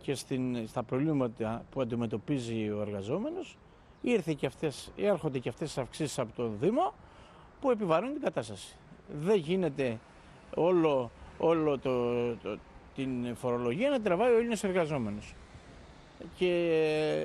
και στα προβλήματα που αντιμετωπίζει ο εργαζόμενος, έρχονται και αυτές τις αυξήσεις από το Δήμο που επιβαρύνουν την κατάσταση. Δεν γίνεται όλο την φορολογία να τραβάει ο Έλληνας εργαζόμενος. Και